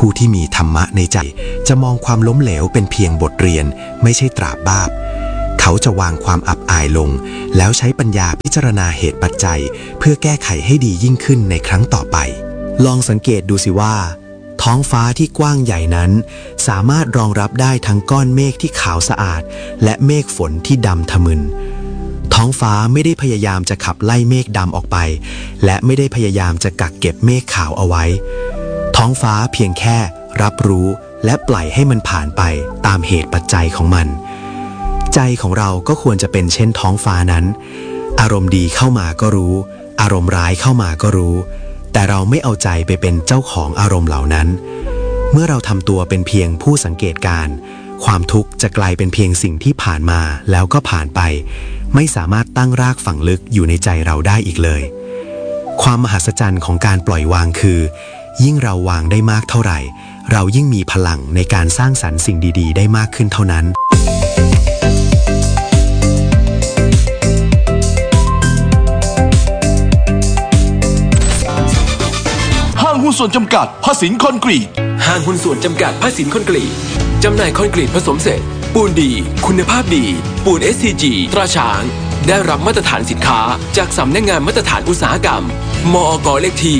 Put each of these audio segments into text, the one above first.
ผู้ที่มีธรรมะในใจจะมองความล้มเหลวเป็นเพียงบทเรียนไม่ใช่ตราบาปเขาจะวางความอับอายลงแล้วใช้ปัญญาพิจารณาเหตุปัจจัยเพื่อแก้ไขให้ดียิ่งขึ้นในครั้งต่อไปลองสังเกตดูสิว่าท้องฟ้าที่กว้างใหญ่นั้นสามารถรองรับได้ทั้งก้อนเมฆที่ขาวสะอาดและเมฆฝนที่ดำทะมึนท้องฟ้าไม่ได้พยายามจะขับไล่เมฆดำออกไปและไม่ได้พยายามจะกักเก็บเมฆขาวเอาไว้ท้องฟ้าเพียงแค่รับรู้และปล่อยให้มันผ่านไปตามเหตุปัจจัยของมันใจของเราก็ควรจะเป็นเช่นท้องฟ้านั้นอารมณ์ดีเข้ามาก็รู้อารมณ์ร้ายเข้ามาก็รู้แต่เราไม่เอาใจไปเป็นเจ้าของอารมณ์เหล่านั้นเมื่อเราทำตัวเป็นเพียงผู้สังเกตการณ์ความทุกข์จะกลายเป็นเพียงสิ่งที่ผ่านมาแล้วก็ผ่านไปไม่สามารถตั้งรากฝังลึกอยู่ในใจเราได้อีกเลยความมหัศจรรย์ของการปล่อยวางคือยิ่งเราวางได้มากเท่าไหร่เรายิ่งมีพลังในการสร้างสรรค์สิ่งดีๆได้มากขึ้นเท่านั้นห้างหุ้นส่วนจำกัดพสินคอนกรีตห้างหุ้นส่วนจำกัดพสินคอนกรีตจำหน่ายคอนกรีตผสมเสร็จปูนดีคุณภาพดีปูน SCG ตราช้างได้รับมาตรฐานสินค้าจากสำนักงานมาตรฐานอุตสาหกรรมมอก.เลขที่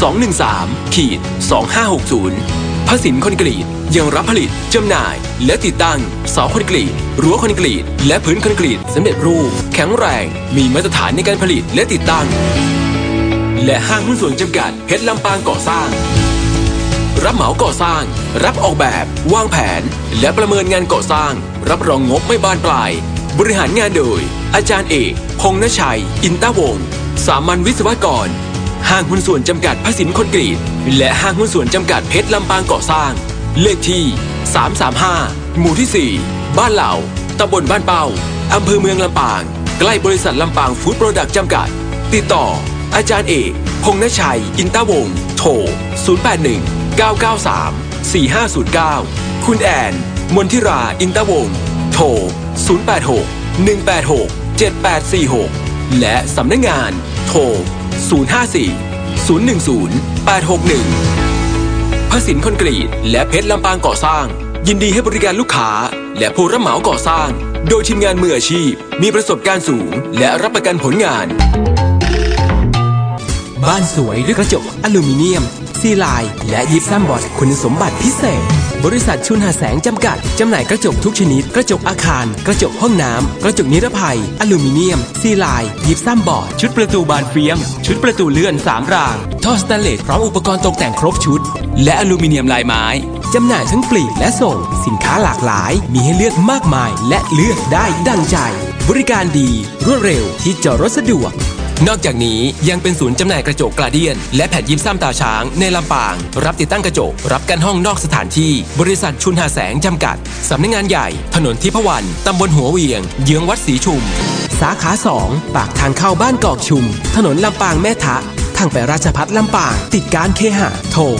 213-2560พสินคอนกรีตยังรับผลิตจำหน่ายและติดตั้งเสาคอนกรีตรั้วคอนกรีตและพื้นคอนกรีตสำเร็จรูปแข็งแรงมีมาตรฐานในการผลิตและติดตั้งและห้างหุ้นส่วนจำกัดเพชรลำปางก่อสร้างรับเหมาก่อสร้างรับออกแบบวางแผนและประเมินงานก่อสร้างรับรองงบไม่บานปลายบริหารงานโดยอาจารย์เอกพงษ์ณชัยอินตาวงศ์สามัญวิศวกรห้างหุ้นส่วนจำกัดพสินคอนกรีตและห้างหุ้นส่วนจำกัดเพชรลำปางก่อสร้างเลขที่335หมู่ที่4บ้านเหล่าตำบลบ้านเป้าอำเภอเมืองลำปางใกล้บริษัทลำปางฟู้ดโปรดักต์จำกัดติดต่ออาจารย์เอกพงษ์ณชัยอินตาวงศ์โทร081-993-4509คุณแอนมนทิราอินตาวงศ์โทร086-186-7846และสำนักงานโทร054-010-861พสินคอนกรีตและเพชรลำปางก่อสร้างยินดีให้บริการลูกค้าและผู้รับเหมาก่อสร้างโดยทีมงานมืออาชีพมีประสบการณ์สูงและรับประกันผลงานบ้านสวยด้วยกระจกอลูมิเนียมซีไลน์และยิปซัมบอร์ดคุณสมบัติพิเศษบริษัทชุนหาแสงจำกัดจำหน่ายกระจกทุกชนิดกระจกอาคารกระจกห้องน้ำกระจกนิรภัยอลูมิเนียมซีไลน์ยิปซัมบอร์ดชุดประตูบานเฟียมชุดประตูเลื่อน3รางท่อสแตนเลสพร้อมอุปกรณ์ตกแต่งครบชุดและอลูมิเนียมลายไม้จำหน่ายทั้งปลีกและส่งสินค้าหลากหลายมีให้เลือกมากมายและเลือกได้ดังใจบริการดีรวดเร็วที่จอดรถสะดวกนอกจากนี้ยังเป็นศูนย์จำหน่ายกระจกกลาเดียนและแผ่นยิปซัมตาช้างในลำปางรับติดตั้งกระจกรับกันห้องนอกสถานที่บริษัทชุนหาแสงจำกัดสำนักงานใหญ่ถนนทิพวรรณตำบลหัวเวียงเยื้องวัดศรีชุมสาขา2ปากทางเข้าบ้านกอกชุมถนนลำปางแม่ทะทางไปราชภัฏลำปางติดการเคหะโทร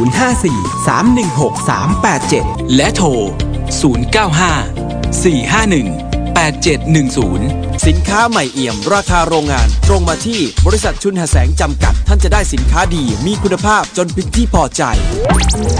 054-316-387และโทร095-451-8710 สินค้าใหม่เอี่ยมราคาโรงงานตรงมาที่บริษัทชุนหาแสงจำกัดท่านจะได้สินค้าดีมีคุณภาพจนเป็นที่พอใจ